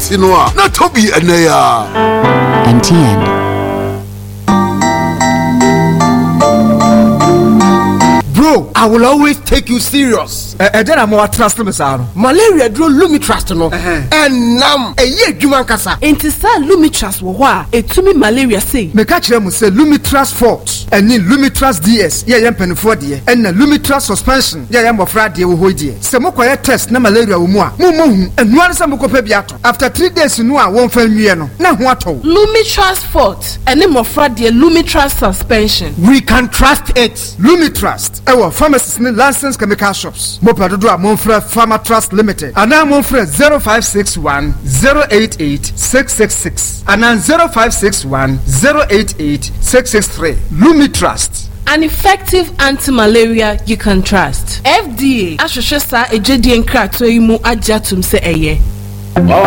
si no a na tobi enaya. MTN. Bro, I will always take you serious. Then I'm more trust me, sir. Malaria draw Lumitrust no. And nam a year juman kasa. Enti sa Lumitrust wo ho a etumi malaria say. Me catch them say Lumitrust Forte and then Lumitrust DS. Yeah, yam penfo de. And na Lumitrust suspension. Yeah, yam ofra de wo ho de. Se mo koye test na malaria wo mu a. Mo hu. Enu an se mo ko pa bi ato. After 3 days no a won fa nwie no. Na ho ato. Lumitrust Forte and then ofra de Lumitrust suspension. We can trust it. Lumitrust. Our pharmacists need licensed chemical shops. Mopa dodo a Monfre Pharma Trust Limited. And now Monfre 0561 088 666. And now 0561 088 663. Lumitrust. An effective anti-malaria you can trust. FDA. Ashoshe sa ejedi enkrato imu ajatum se eye.